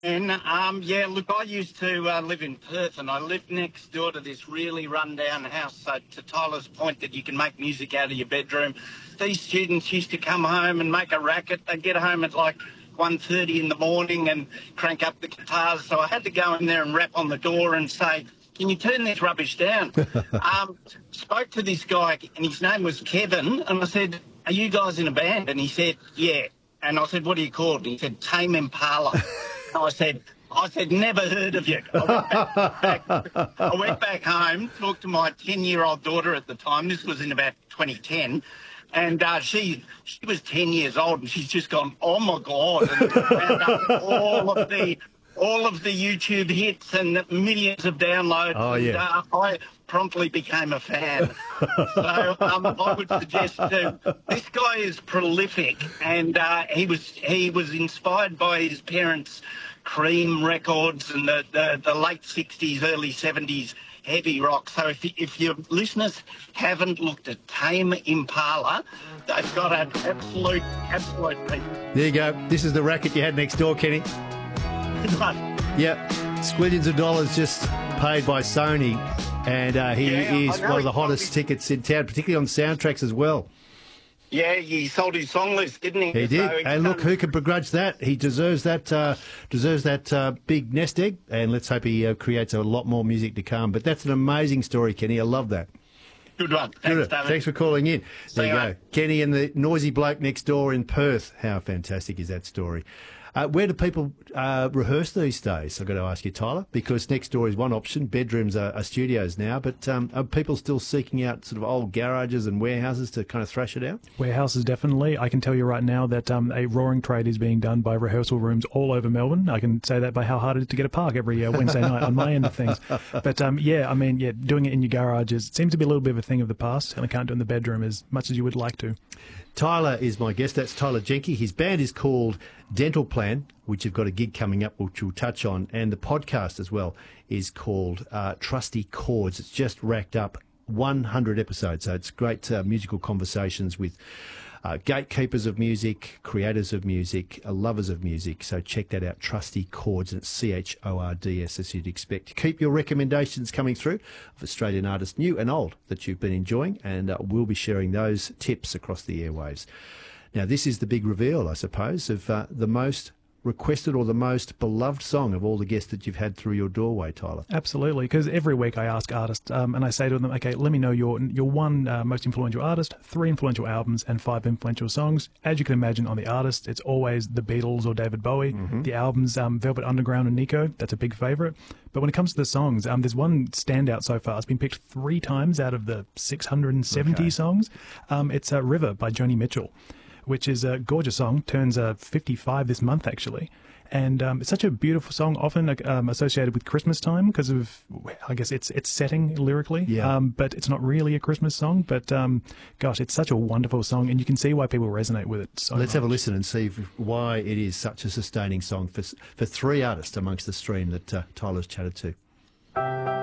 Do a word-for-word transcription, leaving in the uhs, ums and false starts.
And um, yeah, look, I used to uh, live in Perth, and I lived next door to this really run-down house. So to Tyler's point that you can make music out of your bedroom, these students used to come home and make a racket. They'd get home at like one thirty in the morning and crank up the guitars. So I had to go in there and rap on the door and say, "Can you turn this rubbish down?" um, spoke to this guy, and his name was Kevin, and I said, "Are you guys in a band?" And he said, "Yeah." And I said, "What are you called?" And he said, "Tame Impala." I said, I said, "Never heard of you." I went back, back, I went back home, talked to my ten-year-old daughter at the time. This was in about twenty ten. And uh, she she was ten years old, and she's just gone, "Oh, my God," and found out all of the all of the YouTube hits and millions of downloads. Oh, yeah. And, uh, I promptly became a fan. So um, I would suggest too, this guy is prolific, and uh, he was he was inspired by his parents' Cream records and the, the, the late sixties, early seventies heavy rock. So if, if your listeners haven't looked at Tame Impala, they've got an absolute, absolute peak. There you go. This is the racket you had next door, Kenny. Good one. Yep. Squillions of dollars just paid by Sony, and uh, he Yeah, is I know one of the he's hottest probably- tickets in town, particularly on soundtracks as well. Yeah, he sold his song list, didn't he? He did, So and look, done- who can begrudge that? He deserves that. Uh, deserves that uh, big nest egg, and let's hope he uh, creates a lot more music to come. But that's an amazing story, Kenny. I love that. Good one. Thanks, Good. David. Thanks for calling in. There you you go, later. Kenny and the noisy bloke next door in Perth. How fantastic is that story? Uh, where do people uh, rehearse these days? I've got to ask you, Tyler, because next door is one option. Bedrooms are, are studios now, but um, are people still seeking out sort of old garages and warehouses to kind of thrash it out? Warehouses, definitely. I can tell you right now that um, a roaring trade is being done by rehearsal rooms all over Melbourne. I can say that by how hard it is to get a park every uh, Wednesday night on my end of things. But um, yeah, I mean, yeah, doing it in your garages seems to be a little bit of a thing of the past, and I can't do it in the bedroom as much as you would like to. Tyler is my guest. That's Tyler Jenke. His band is called Dental Plan, which have got a gig coming up, which we'll touch on. And the podcast as well is called uh, Trusty Chords. It's just racked up one hundred episodes. So it's great uh, musical conversations with uh, gatekeepers of music, creators of music, uh, lovers of music. So check that out, Trusty Chords, and it's C H O R D S, as you'd expect. Keep your recommendations coming through of Australian artists, new and old, that you've been enjoying, and uh, we'll be sharing those tips across the airwaves. Now, this is the big reveal, I suppose, of uh, the most requested or the most beloved song of all the guests that you've had through your doorway, Tyler. Absolutely, because every week I ask artists um, and I say to them, okay, let me know your your one uh, most influential artist, three influential albums, and five influential songs. As you can imagine, on the artist, it's always the Beatles or David Bowie. Mm-hmm. The albums, um, Velvet Underground and Nico, that's a big favourite. But when it comes to the songs, um, there's one standout so far. It's been picked three times out of the six hundred seventy okay. songs. Um, it's uh, River by Joni Mitchell, which is a gorgeous song, turns uh, fifty-five this month, actually. And um, it's such a beautiful song, often um, associated with Christmas time because of, I guess, its its setting lyrically. Yeah. Um, but it's not really a Christmas song. But, um, gosh, it's such a wonderful song, and you can see why people resonate with it so Let's much. have a listen and see if, why it is such a sustaining song for, for three artists amongst the stream that uh, Tyler's chatted to.